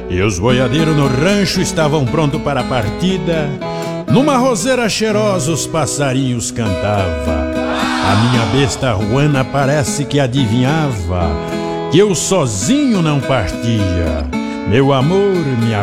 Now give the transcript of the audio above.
E os boiadeiros no rancho estavam prontos para a partida. Numa roseira cheirosa os passarinhos cantava. A minha besta Juana parece que adivinhava que eu sozinho não partia. Meu amor, minha